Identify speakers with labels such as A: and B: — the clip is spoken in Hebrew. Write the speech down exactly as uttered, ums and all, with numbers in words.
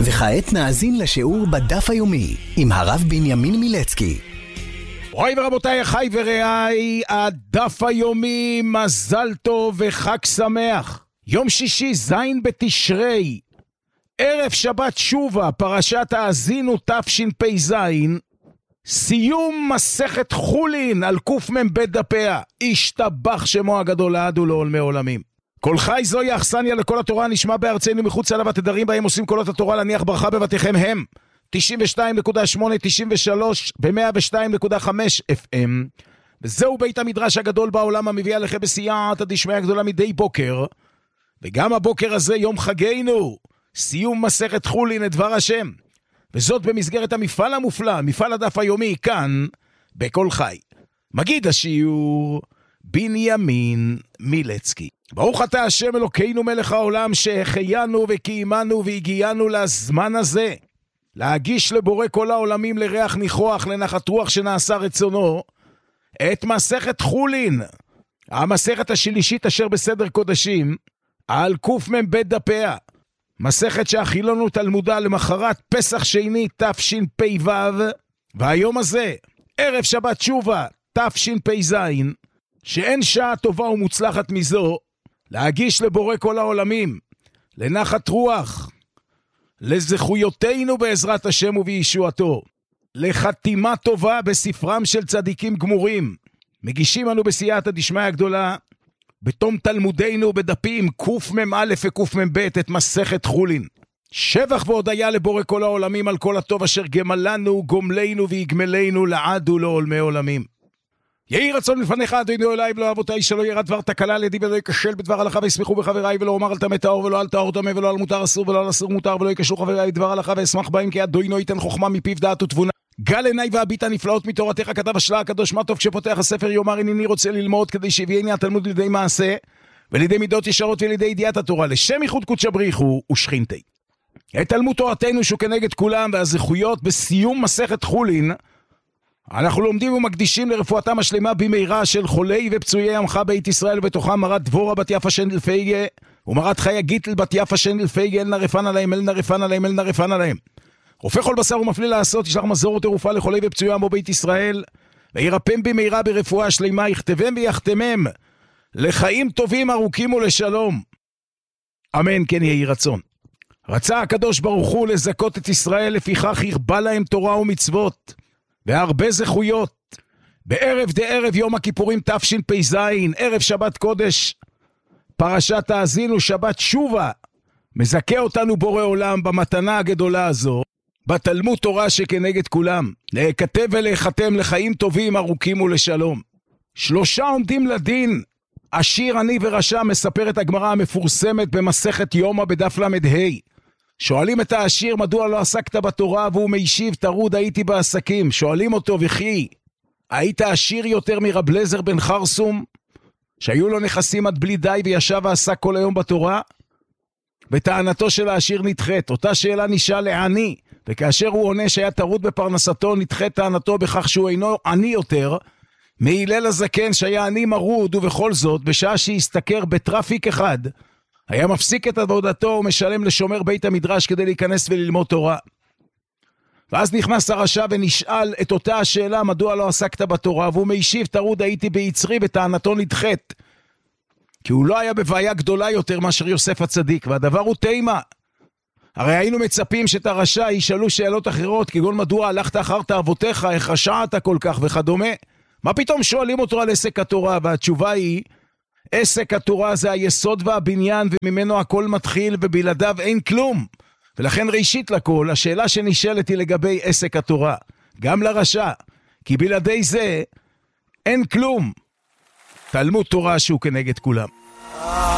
A: וכעת נאזין לשיעור בדף היומי עם הרב בנימין מילצקי.
B: רואי ורבותיי, אחי ורעי, הדף היומי, מזל טוב וחג שמח. יום שישי, זין בתשרי, ערב שבת שובה, פרשת האזינו תשפ"ז, סיום מסכת חולין על קמ"ב דפיה, השתבח שמו הגדול לעד ולעולמי עולמים. כל חי זוהי אכסניה לכל התורה, נשמע בארצנו מחוץ עליו התדרים בהם עושים קולות התורה, להניח ברכה בבתיכם הם תשעים ושתיים נקודה שמונה, תשעים ושלוש ב-מאה ושתיים נקודה חמש אף אם. וזהו בית המדרש הגדול בעולם המביא עליכם בסייעתא דשמיא הגדולה מדי בוקר, וגם הבוקר הזה יום חגנו, סיום מסכת חולין את דבר השם, וזאת במסגרת המפעל המופלא, מפעל הדף היומי כאן בכל חי. מגיד השיעור בנימין מילצקי. ברוך אתה השם אלוקינו מלך העולם, שהחיינו וקיימנו והגיענו לזמן הזה, להגיש לבורא כל העולמים לריח ניחוח, לנחת רוח שנעשה רצונו, את מסכת חולין, המסכת השלישית אשר בסדר קודשים, על קמ"ב דפיה, מסכת שהחילונו תלמודה למחרת פסח שני תשפ"ו, והיום הזה, ערב שבת שובה תשפ"ז, שאין שעה טובה ומוצלחת מזו, להגיש לבורא כל העולמים, לנחת רוח, לזכויותינו בעזרת השם ובישועתו, לחתימה טובה בספרם של צדיקים גמורים. מגישים אנו בסייעתא דשמיא הגדולה, בתום תלמודנו בדפים קמ"א וקמ"ב את מסכת חולין. שבח והודיה לבורא כל העולמים על כל הטוב אשר גמלנו, גומלנו ויגמלנו לעד ולעולמי עולמים. יהי רצון לפניך אדוני אלוהי ולא אבותיי, שלא ירא דבר תקלה לידי ולא ייכשל בדבר הלכה, וישמחו בחבריי, ולא אומר על טמא טהור ולא על טהור טמא, ולא על מותר אסור ולא על אסור מותר, ולא ייכשלו חבריי לדבר הלכה, ואשמח בהם, כי אדוני ייתן חוכמה מפיו דעת ותבונה. גל עיניי והביטה נפלאות מתורתך, כתב השלה הקדוש. מה טוב כשפותח הספר יאמר הנני רוצה ללמוד, כדי שיביאני התלמוד לידי מעשה ולידי מידות ישרות ולידי ידיעת התורה, לשם ייחוד קודשא בריחו ושכינתי. את תלמוד תורתנו שהוא כנגד כולם והזכויות בסיום מסכת חולין, אנחנו לומדים ומקדישים לרפואתם השלמה במהרה של חולי ופצועי עמך בית ישראל, ובתוכם מרת דבורה בת יפה שנדל פייגה ומרת חיה גיטל בת יפה שנדל פייגה, אל נרפן עליהם, אל נרפן עליהם, אל נרפן עליהם. רופא כל בשר ומפליא לעשות, ישלח מזור ותרופה לחולי ופצועי עמו בית ישראל, וירפם במהרה ברפואה שלמה, יכתבם ויחתמם לחיים טובים ארוכים ולשלום. אמן כן יהי רצון. רצה הקדוש ברוך הוא לזכות את ישראל, לפיכך הרבה להם תורה ומצוות והרבה זכויות. בערב דערב יום הכיפורים תשפ"ז, ערב שבת קודש, פרשת האזינו שבת שובה, מזכה אותנו בורא עולם במתנה הגדולה הזו, בתלמוד תורה שכנגד כולם, להיכתב ולהיחתם לחיים טובים ארוכים ולשלום. שלושה עומדים לדין, עשיר עני ורשע, מספרת הגמרא המפורסמת במסכת יומא בדף למד ה'. שואלים את העשיר מדוע לא עסקת בתורה, והוא משיב טרוד הייתי בעסקים. שואלים אותו וכי היית עשיר יותר מרב לזר בן חרסום, שהיו לו נכסים עד בלי די וישב ועסק כל היום בתורה? בטענתו של העשיר נדחית. אותה שאלה נשאל לעני, וכאשר הוא עונה שהיה טרוד בפרנסתו, נדחית טענתו בכך שהוא אינו עני יותר מהלל הזקן שהיה עני מרוד, ובכל זאת בשעה שהסתכר בטרפיק אחד היה מפסיק את עבודתו ומשלם לשומר בית המדרש כדי להיכנס וללמוד תורה. ואז נכנס הרשע ונשאל את אותה השאלה מדוע לא עסקת בתורה, והוא משיב טרוד הייתי ביצרי, בטענתו נדחית, כי הוא לא היה בבעיה גדולה יותר מאשר יוסף הצדיק. והדבר הוא תימה, הרי היינו מצפים שאת הרשע ישאלו שאלות אחרות, כגון מדוע הלכת אחר תאוותיך, איך רשעת כל כך וכדומה. מה פתאום שואלים אותו על עסק התורה? והתשובה היא, עסק התורה זה היסוד והבניין, וממנו הכל מתחיל, ובלעדיו אין כלום. ולכן ראשית לכל, השאלה שנשאלת היא לגבי עסק התורה, גם לרשע, כי בלעדי זה אין כלום. תלמוד תורה שהוא כנגד כולם.